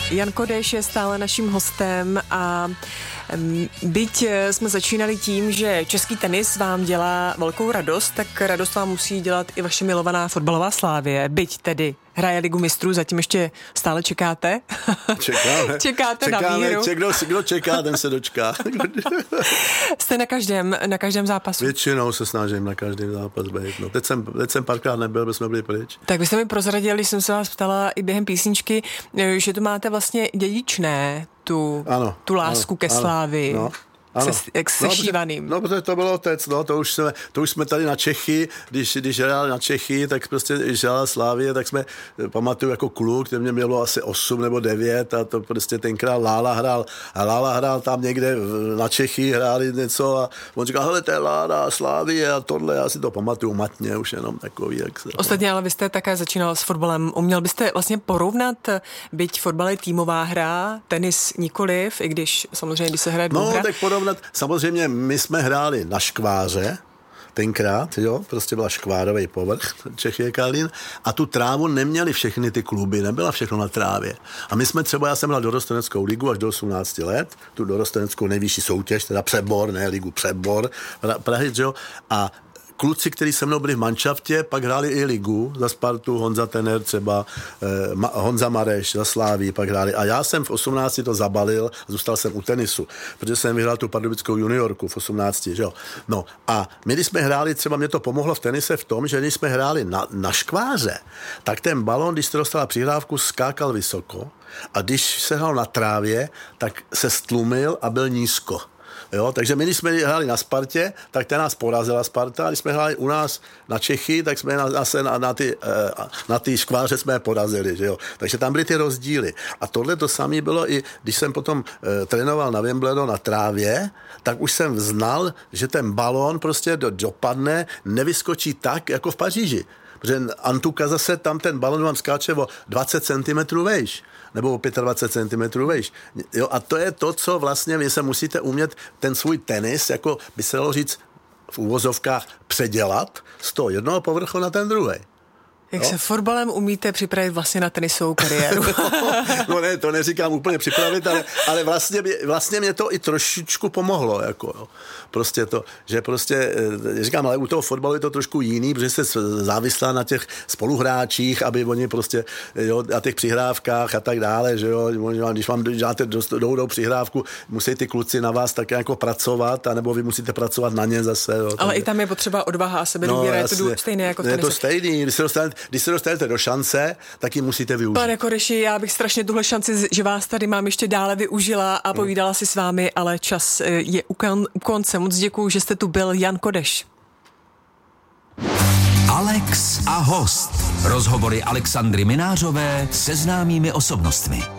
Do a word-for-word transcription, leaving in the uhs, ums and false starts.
Jan Kodeš je stále naším hostem a byť jsme začínali tím, že český tenis vám dělá velkou radost, tak radost vám musí dělat i vaše milovaná fotbalová Slavie. Byť tedy hraje Ligu mistrů, zatím ještě stále čekáte? Čekáme. Čekáte Čekáme, na víru. Kdo, kdo čeká, ten se dočká. Jste na každém, na každém zápasu? Většinou se snažím na každý zápas být. No, teď, jsem, teď jsem párkrát nebyl, protože jsme byli pryč. Tak vy jste mi prozradili, když jsem se vás ptala i během písničky, že to máte vlastně dědičné, tu, ano, tu lásku ano, ke Slávii. No. Ano. Se, jak sešívaným. No, protože to byl otec, no, to už jsme, to už jsme tady na Čechy, když, když hráli na Čechy, tak prostě, když hrála Slávie, tak jsme, pamatuju jako kluk, který mě mělo asi osm nebo devět a to prostě tenkrát Lála hrál, a Lála hrál tam někde na Čechy, hráli něco a on říkal, hele, to je Lála, Slávie a tohle, já si to pamatuju matně, už jenom takový, jak se... Ostatně, ale vy jste také začínal s fotbalem. Uměl byste vlastně porovnat, byť fotbal je týmová hra, tenis nikoliv, i když samozřejmě, když se hraje dvouhra. No, tak porovnat. Samozřejmě my jsme hráli na škváře tenkrát, jo, prostě byla škvárový povrch, Čechy Kalín, a tu trávu neměli všechny ty kluby, nebyla všechno na trávě. A my jsme třeba, já jsem hrál dorosteneckou ligu až do osmnácti let, tu dorosteneckou nejvyšší soutěž, teda přebor, ne ligu, přebor, Prahy, jo, a kluci, kteří se mnou byli v manšaftě, pak hráli i ligu za Spartu, Honza Tener třeba, eh, Ma, Honza Mareš za Slávii pak hráli. A já jsem v osmnácti to zabalil a zůstal jsem u tenisu, protože jsem vyhrál tu pardubickou juniorku v osmnácti, že jo. No a my, když jsme hráli, třeba mě to pomohlo v tenise v tom, že když jsme hráli na, na škváře, tak ten balon, když jste dostala přihrávku, skákal vysoko a když se hrál na trávě, tak se stlumil a byl nízko. Jo, takže my, když jsme hráli na Spartě, tak ta nás porazila Sparta, a když jsme hráli u nás na Čechy, tak jsme na, na, na, ty, na ty škváře jsme je porazili, že jo. Takže tam byly ty rozdíly. A tohle to samé bylo i, když jsem potom e, trénoval na Wimbledonu na trávě, tak už jsem znal, že ten balón prostě do, dopadne, nevyskočí tak, jako v Paříži. Protože Antuka zase tam ten balon vám skáče o dvacet centimetrů vejš, nebo o dvacet pět centimetrů vejš. Jo, a to je to, co vlastně vy se musíte umět ten svůj tenis, jako by se dalo říct v úvozovkách, předělat z toho jednoho povrchu na ten druhý. Jak no? se fotbalem umíte připravit vlastně na tenisovou kariéru? No ne, to neříkám úplně připravit, ale, ale vlastně, vlastně mě to i trošičku pomohlo. Jako, jo. Prostě to, že prostě, říkám, ale u toho fotbalu je to trošku jiný, protože se závislá na těch spoluhráčích, aby oni prostě, jo, na těch přihrávkách a tak dále, že jo, když vám dáte dohodou přihrávku, musí ty kluci na vás tak jako pracovat, anebo vy musíte pracovat na ně zase. Jo, ale i tam je potřeba odvaha a sebedůvěra, no, je to stejné jako v tenise. Je to stejný, když se dostanete Když se dostanete do šance, tak ji musíte využít. Pane Kodeši, já bych strašně tuhle šanci, že vás tady mám, ještě dále využila a povídala si s vámi, ale čas je u, kon, u konce. Moc děkuju, že jste tu byl, Jan Kodeš. Alex a host. Rozhovory Alexandry Minářové se známými osobnostmi.